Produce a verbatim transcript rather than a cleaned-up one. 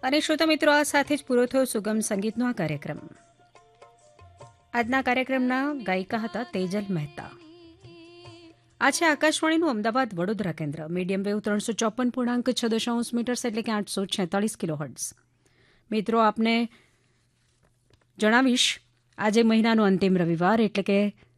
અને શ્રોતા મિત્રો, આ સાથે જ પૂરો થયો સુગમ સંગીતનો આ કાર્યક્રમ. આજના કાર્યક્રમના ગાયિકા હતા તેજલ મહેતા. આ છે આકાશવાણીનું અમદાવાદ વડોદરા કેન્દ્ર. મીડિયમ વેવ ત્રણસો ચોપન પૂર્ણાંક છ દશાંશ મીટર્સ એટલે કે આઠસો છેતાલીસ કિલો હર્ટ્ઝ. મિત્રો, આપને જણાવીશ આજે મહિનાનો અંતિમ રવિવાર એટલે કે